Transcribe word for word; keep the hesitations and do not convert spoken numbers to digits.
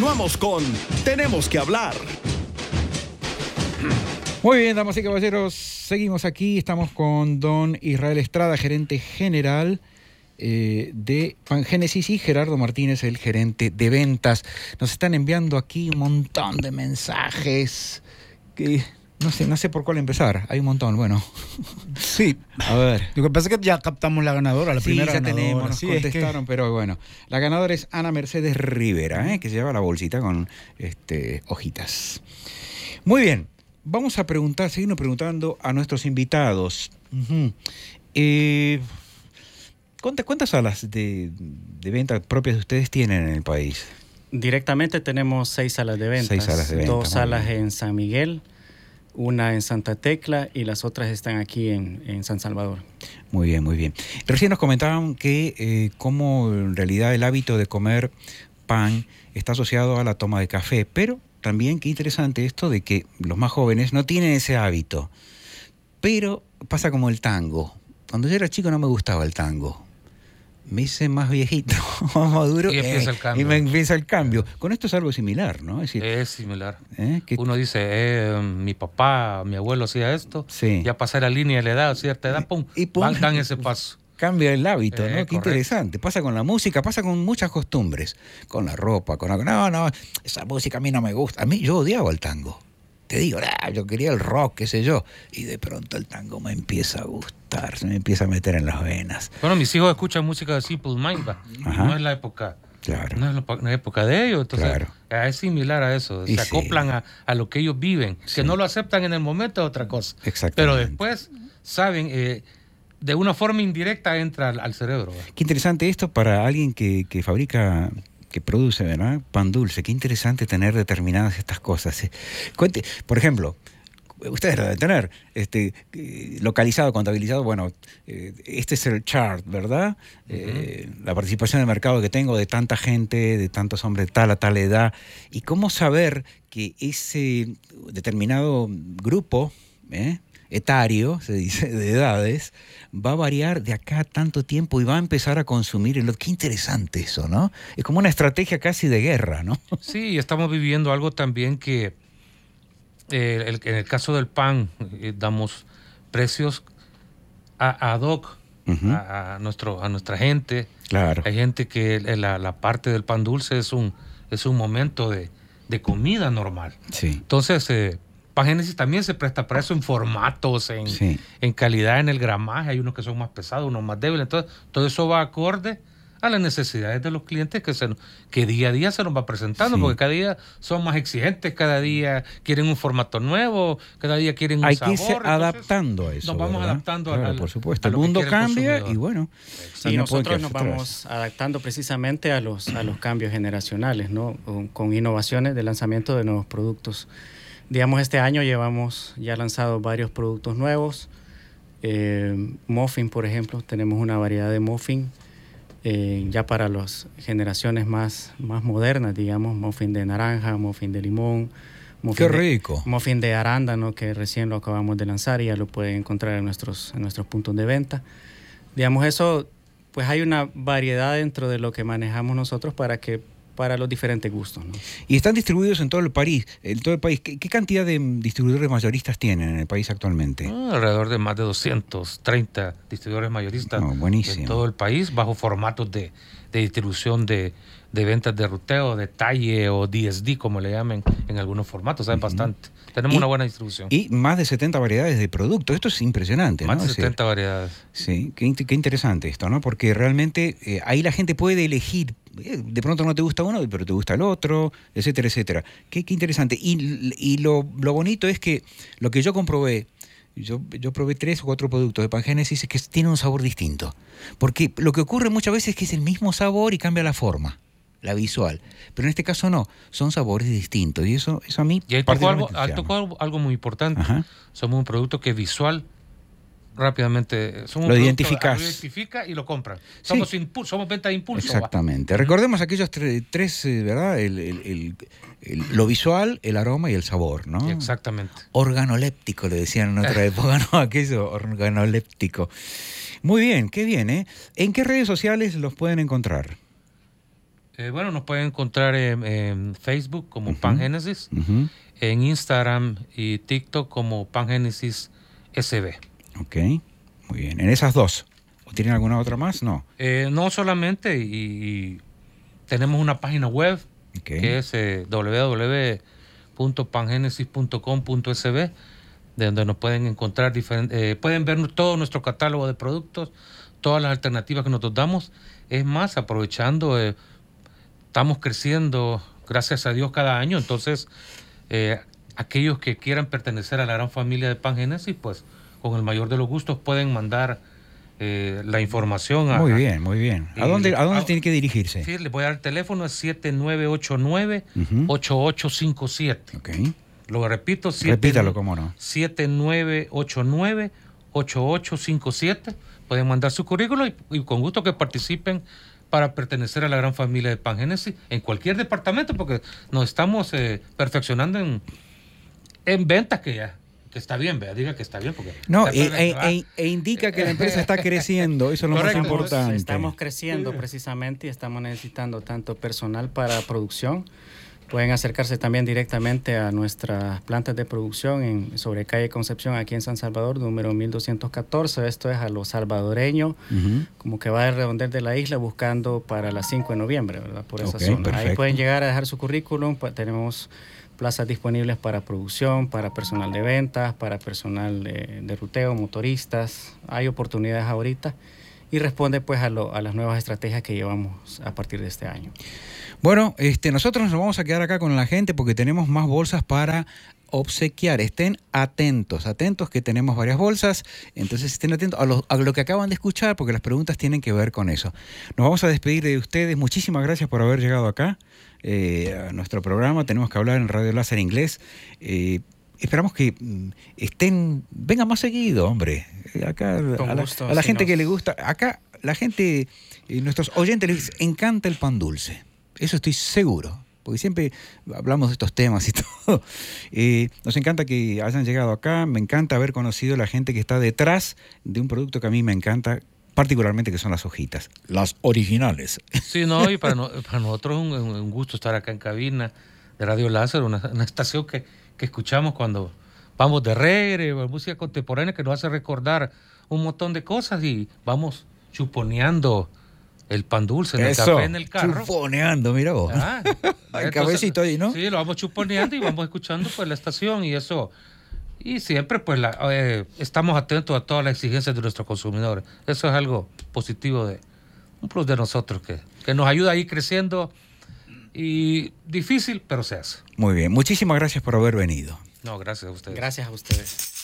Continuamos con Tenemos que hablar. Muy bien, damas y caballeros, seguimos aquí. Estamos con don Israel Estrada, gerente general eh, de Pangénesis, y Gerardo Martínez, el gerente de ventas. Nos están enviando aquí un montón de mensajes que no sé, no sé por cuál empezar. Hay un montón, bueno. Sí. A ver. Lo que pasa es que ya captamos la ganadora, la sí, primera ya ganadora. tenemos, nos sí, contestaron, es que... pero bueno. La ganadora es Ana Mercedes Rivera, ¿eh? que se lleva la bolsita con este, hojitas. Muy bien. Vamos a preguntar, seguirnos preguntando a nuestros invitados. Uh-huh. Eh, ¿cuántas, ¿Cuántas salas de, de venta propias de ustedes tienen en el país? Directamente tenemos seis salas de ventas. Seis salas de venta. Dos salas en San Miguel, una en Santa Tecla y las otras están aquí en, en San Salvador. Muy bien, muy bien. Recién nos comentaban que eh, cómo en realidad el hábito de comer pan está asociado a la toma de café, pero también qué interesante esto de que los más jóvenes no tienen ese hábito. Pero pasa como el tango. Cuando yo era chico no me gustaba el tango. Me hice más viejito, más maduro, y, empieza eh, el cambio. y me empieza el cambio. Con esto es algo similar, ¿no? Es, decir, es similar. ¿eh? ¿Qué? Uno dice, eh, mi papá, mi abuelo hacía esto, sí. ya pasé la línea de la edad, a cierta edad, pum, y pum, van, dan ese paso. Cambia el hábito, ¿no? Eh, Qué correcto. interesante. Pasa con la música, pasa con muchas costumbres. Con la ropa, con la... No, no, esa música a mí no me gusta. A mí yo odiaba el tango. Te digo, ah, yo quería el rock, qué sé yo. Y de pronto el tango me empieza a gustar, se me empieza a meter en las venas. Bueno, mis hijos escuchan música de Simple Mind, no es la época... Claro. No es la época de ellos, entonces claro. es similar a eso. Y se sí. acoplan a, a lo que ellos viven. Sí. Que no lo aceptan en el momento es otra cosa. Exactamente. Pero después saben... Eh, de una forma indirecta entra al, al cerebro. ¿verdad? Qué interesante esto para alguien que, que fabrica, que produce, ¿verdad? Pan dulce. Qué interesante tener determinadas estas cosas. ¿eh? Cuente, por ejemplo, ustedes lo deben tener este, localizado, contabilizado. Bueno, eh, este es el chart, ¿verdad? Uh-huh. Eh, la participación de mercado que tengo de tanta gente, de tantos hombres de tal a tal edad. Y cómo saber que ese determinado grupo, ¿eh? etario, se dice, de edades, va a variar de acá a tanto tiempo y va a empezar a consumir el otro. Qué interesante eso, ¿no? Es como una estrategia casi de guerra, ¿no? Sí, estamos viviendo algo también que eh, el, en el caso del pan eh, damos precios a, ad hoc uh-huh. a, a, nuestro, a nuestra gente. Claro. Hay gente que la, la parte del pan dulce es un, es un momento de, de comida normal. Sí. Entonces... Eh, Pangénesis también se presta para eso en formatos, en, sí. en calidad, en el gramaje. Hay unos que son más pesados, unos más débiles. Entonces, todo eso va acorde a las necesidades de los clientes que, se, que día a día se nos va presentando, sí. porque cada día son más exigentes, cada día quieren un formato nuevo, cada día quieren un Hay sabor. Hay que irse adaptando a eso, Nos vamos ¿verdad? adaptando claro, al, por supuesto. a el mundo cambia y bueno. Sí, y nosotros nos vamos adaptando precisamente a los, a los cambios generacionales, ¿no? Con, con innovaciones de lanzamiento de nuevos productos. Digamos, este año llevamos ya lanzado varios productos nuevos. Eh, muffin, por ejemplo, tenemos una variedad de muffin eh, ya para las generaciones más, más modernas, digamos, muffin de naranja, muffin de limón. Muffin ¡Qué rico! De, muffin de arándano, que recién lo acabamos de lanzar y ya lo pueden encontrar en nuestros, en nuestros puntos de venta. Digamos, eso, pues hay una variedad dentro de lo que manejamos nosotros para que para los diferentes gustos, ¿no? Y están distribuidos en todo el país. En todo el país. ¿Qué, qué cantidad de distribuidores mayoristas tienen en el país actualmente? Ah, alrededor de más de doscientos treinta distribuidores mayoristas oh, en todo el país, bajo formatos de, de distribución de, de ventas de ruteo, de talle o D S D, como le llaman en algunos formatos. Hay uh-huh. bastante. Tenemos y, una buena distribución. Y más de setenta variedades de productos. Esto es impresionante, más ¿no? de setenta sí. variedades. Sí, qué, qué interesante esto, ¿no? Porque realmente eh, ahí la gente puede elegir. De pronto no te gusta uno, pero te gusta el otro, etcétera, etcétera. Qué, qué interesante. Y, y lo, lo bonito es que lo que yo comprobé, yo, yo probé tres o cuatro productos de Pangénesis, es que tienen un sabor distinto. Porque lo que ocurre muchas veces es que es el mismo sabor y cambia la forma, la visual. Pero en este caso no, son sabores distintos. Y eso, eso a mí... Y ahí tocó algo, tocó algo, algo muy importante. Ajá. Somos un producto que visual... rápidamente somos lo identificas, lo identifica y lo compran. Somos, sí. impulso, somos venta de impulso. Exactamente. ¿va? Recordemos aquellos tre, tres, ¿verdad? El, el, el, el, lo visual, el aroma y el sabor, ¿no? Exactamente. Organoléptico, le decían en otra época, ¿no? Aquello organoléptico. Muy bien, qué bien, ¿eh? ¿En qué redes sociales los pueden encontrar? Eh, bueno, nos pueden encontrar en, en Facebook como uh-huh. Pangénesis, uh-huh. en Instagram y TikTok como Pangénesis S B. Ok, muy bien. ¿En esas dos? ¿O tienen alguna otra más? No. Eh, no solamente, y, y tenemos una página web okay. que es eh, doble u doble u doble u punto pangénesis punto com punto s b, de donde nos pueden encontrar diferentes, eh, pueden ver todo nuestro catálogo de productos, todas las alternativas que nosotros damos. Es más, aprovechando, eh, estamos creciendo, gracias a Dios, cada año, entonces eh, aquellos que quieran pertenecer a la gran familia de Pangénesis, pues con el mayor de los gustos pueden mandar eh, la información. A, muy bien, muy bien. ¿A dónde, a dónde a, tiene que dirigirse? Sí, les voy a dar el teléfono, es siete nueve ocho nueve, ocho ocho cinco siete. Okay. Lo repito, repítalo, cómo no. siete nueve ocho nueve, ocho ocho cinco siete. Pueden mandar su currículo y, y con gusto que participen para pertenecer a la gran familia de Pangénesis en cualquier departamento, porque nos estamos eh, perfeccionando en, en ventas, que ya que está bien, vea, diga que está bien. Porque no, e, e, e, e indica que la empresa está creciendo, eso es lo Correcto. más importante. Estamos creciendo precisamente y estamos necesitando tanto personal para producción. Pueden acercarse también directamente a nuestras plantas de producción en, sobre calle Concepción, aquí en San Salvador, número mil doscientos catorce. Esto es a los salvadoreños, uh-huh. como que va a redondel de la isla buscando para las cinco de noviembre, ¿verdad? Por esa okay, zona. Perfecto. Ahí pueden llegar a dejar su currículum. Pues tenemos plazas disponibles para producción, para personal de ventas, para personal de, de ruteo, motoristas. Hay oportunidades ahorita y responde pues a, lo, a las nuevas estrategias que llevamos a partir de este año. Bueno, este, nosotros nos vamos a quedar acá con la gente porque tenemos más bolsas para obsequiar. Estén atentos, atentos que tenemos varias bolsas. Entonces estén atentos a lo, a lo que acaban de escuchar porque las preguntas tienen que ver con eso. Nos vamos a despedir de ustedes. Muchísimas gracias por haber llegado acá eh, a nuestro programa. Tenemos que hablar en Radio Láser Inglés. Eh, esperamos que estén, vengan más seguido, hombre. Acá con a la, gusto, a la sí gente nos... que le gusta, acá la gente, eh, nuestros oyentes les encanta el pan dulce. Eso estoy seguro, porque siempre hablamos de estos temas y todo. Eh, nos encanta que hayan llegado acá, me encanta haber conocido a la gente que está detrás de un producto que a mí me encanta, particularmente que son las hojitas, las originales. Sí, no, y para, no, para nosotros es un, un gusto estar acá en cabina de Radio Láser, una, una estación que, que escuchamos cuando vamos de reggae, música contemporánea que nos hace recordar un montón de cosas y vamos chuponeando el pan dulce en Eso, el café en el carro. Chuponeando, mira vos. Ah, el cabecito ahí, ¿no? Sí, lo vamos chuponeando y vamos escuchando pues la estación y eso. Y siempre pues la, eh, estamos atentos a todas las exigencias de nuestros consumidores. Eso es algo positivo, de un plus de nosotros que, que nos ayuda a ir creciendo y difícil, pero se hace. Muy bien, muchísimas gracias por haber venido. No, gracias a ustedes. Gracias a ustedes.